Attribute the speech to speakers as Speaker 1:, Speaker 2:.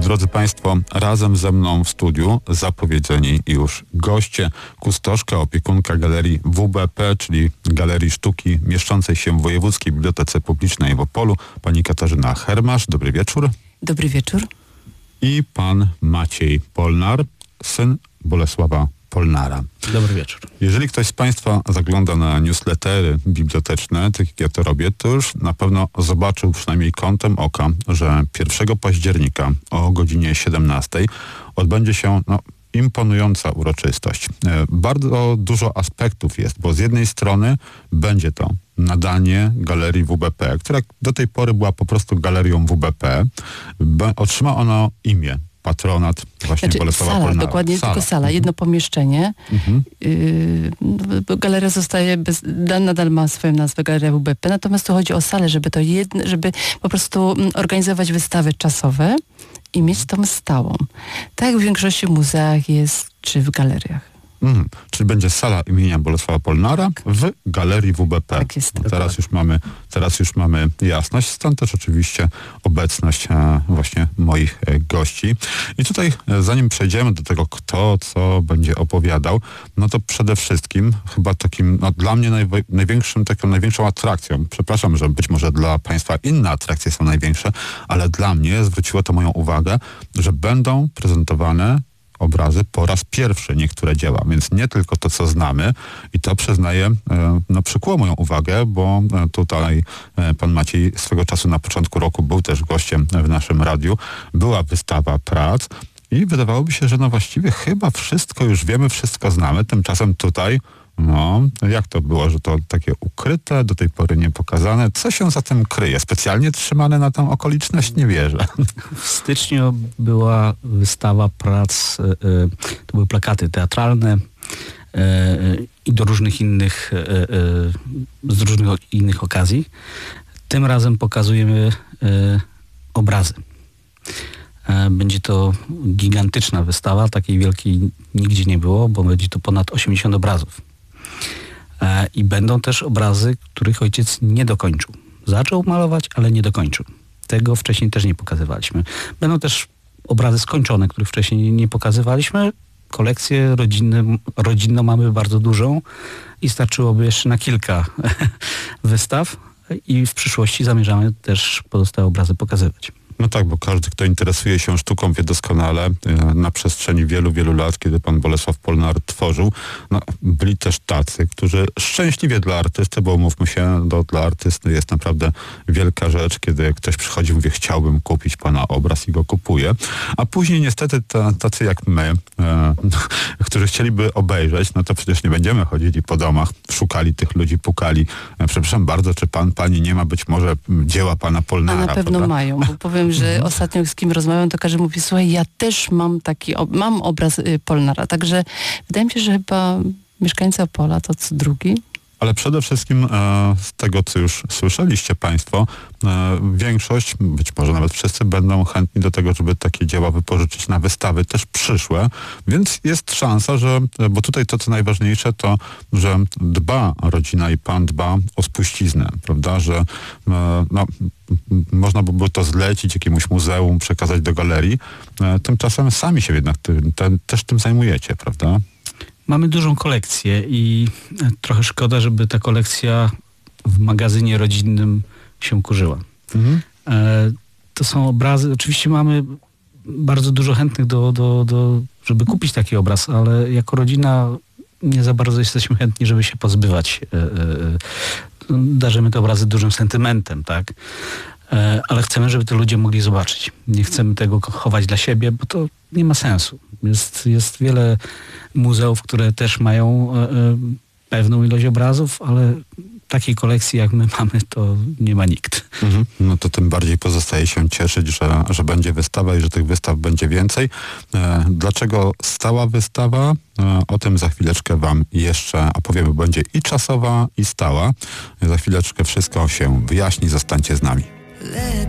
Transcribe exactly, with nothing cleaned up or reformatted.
Speaker 1: Drodzy Państwo, razem ze mną w studiu zapowiedzieni już goście, kustoszka, opiekunka Galerii W B P, czyli Galerii Sztuki mieszczącej się w Wojewódzkiej Bibliotece Publicznej w Opolu, pani Katarzyna Hermasz. Dobry wieczór.
Speaker 2: Dobry wieczór.
Speaker 1: I pan Maciej Polnar, syn Bolesława Polnara.
Speaker 3: Dobry wieczór.
Speaker 1: Jeżeli ktoś z Państwa zagląda na newslettery biblioteczne, tak jak ja to robię, to już na pewno zobaczył przynajmniej kątem oka, że pierwszego października o godzinie siedemnastej odbędzie się no, imponująca uroczystość. E, bardzo dużo aspektów jest, bo z jednej strony będzie to nadanie Galerii W B P, która do tej pory była po prostu Galerią W B P. Be, otrzyma ono imię, patronat właśnie
Speaker 2: znaczy,
Speaker 1: Bolesława
Speaker 2: sala,
Speaker 1: Polnara.
Speaker 2: dokładnie
Speaker 1: Sala.
Speaker 2: tylko sala,
Speaker 1: Mhm.
Speaker 2: jedno pomieszczenie.
Speaker 1: Mhm.
Speaker 2: Yy, galeria zostaje, bez, nadal ma swoją nazwę Galeria W B P, natomiast tu chodzi o salę, żeby to jedno, żeby po prostu organizować wystawy czasowe i mieć tą stałą. Tak jak w większości muzeach jest, czy w galeriach.
Speaker 1: Mhm. Czyli będzie sala imienia Bolesława Polnara w Galerii W B P.
Speaker 2: Tak jest.
Speaker 1: No teraz już mamy, teraz już mamy jasność, stąd też oczywiście obecność e, właśnie moich e, gości. I tutaj, e, zanim przejdziemy do tego, kto co będzie opowiadał, no to przede wszystkim chyba takim, no, dla mnie najwa- największym, taką największą atrakcją, przepraszam, że być może dla Państwa inne atrakcje są największe, ale dla mnie zwróciło to moją uwagę, że będą prezentowane obrazy po raz pierwszy, niektóre dzieła, więc nie tylko to, co znamy i to przyznaję, e, no przykuło moją uwagę, bo e, tutaj e, pan Maciej swego czasu na początku roku był też gościem w naszym radiu, była wystawa prac i wydawałoby się, że no właściwie chyba wszystko już wiemy, wszystko znamy, tymczasem tutaj no, jak to było, że to takie ukryte, do tej pory niepokazane? Co się za tym kryje? Specjalnie trzymane na tę okoliczność? Nie wierzę.
Speaker 3: W styczniu była wystawa prac, y, to były plakaty teatralne y, y, i do różnych innych, y, y, z różnych innych okazji. Tym razem pokazujemy y, obrazy. Y, będzie to gigantyczna wystawa, takiej wielkiej nigdzie nie było, bo będzie to ponad osiemdziesiąt obrazów. I będą też obrazy, których ojciec nie dokończył. Zaczął malować, ale nie dokończył. Tego wcześniej też nie pokazywaliśmy. Będą też obrazy skończone, których wcześniej nie pokazywaliśmy. Kolekcję rodzinny, rodzinną mamy bardzo dużą i starczyłoby jeszcze na kilka wystaw i w przyszłości zamierzamy też pozostałe obrazy pokazywać.
Speaker 1: No tak, bo każdy, kto interesuje się sztuką, wie doskonale na przestrzeni wielu, wielu lat, kiedy pan Bolesław Polnar tworzył, no, byli też tacy, którzy szczęśliwie dla artysty, bo umówmy się, do, dla artysty jest naprawdę wielka rzecz, kiedy ktoś przychodzi i mówi, chciałbym kupić pana obraz i go kupuje, a później niestety ta, tacy jak my, e, którzy chcieliby obejrzeć, no to przecież nie będziemy chodzili po domach, szukali tych ludzi, pukali. E, przepraszam bardzo, czy pan, pani nie ma być może dzieła pana Polnara?
Speaker 2: A na pewno
Speaker 1: prawda?
Speaker 2: mają, bo powiem, że mhm. ostatnio z kim rozmawiam, to każdy mówi, słuchaj, ja też mam taki, ob- mam obraz y, Polnara, także wydaje mi się, że chyba mieszkańcy Opola to co drugi.
Speaker 1: Ale przede wszystkim e, z tego, co już słyszeliście Państwo, e, większość, być może nawet wszyscy będą chętni do tego, żeby takie dzieła wypożyczyć na wystawy też przyszłe, więc jest szansa, że, bo tutaj to, co najważniejsze, to, że dba rodzina i pan dba o spuściznę, prawda, że e, no, można by było to zlecić jakiemuś muzeum, przekazać do galerii, e, tymczasem sami się jednak ty, te, też tym zajmujecie, prawda?
Speaker 3: Mamy dużą kolekcję i trochę szkoda, żeby ta kolekcja w magazynie rodzinnym się kurzyła. Mhm. E, to są obrazy, oczywiście mamy bardzo dużo chętnych, do, do, do, żeby kupić taki obraz, ale jako rodzina nie za bardzo jesteśmy chętni, żeby się pozbywać. E, e, darzymy te obrazy dużym sentymentem, tak? E, ale chcemy, żeby to ludzie mogli zobaczyć. Nie chcemy tego chować dla siebie, bo to nie ma sensu. Jest, jest wiele muzeów, które też mają e, pewną ilość obrazów, ale takiej kolekcji jak my mamy, to nie ma nikt.
Speaker 1: Mhm. No to tym bardziej pozostaje się cieszyć, że, że będzie wystawa i że tych wystaw będzie więcej. E, dlaczego stała wystawa? E, o tym za chwileczkę wam jeszcze opowiemy. Będzie i czasowa, i stała. Za chwileczkę wszystko się wyjaśni. Zostańcie z nami.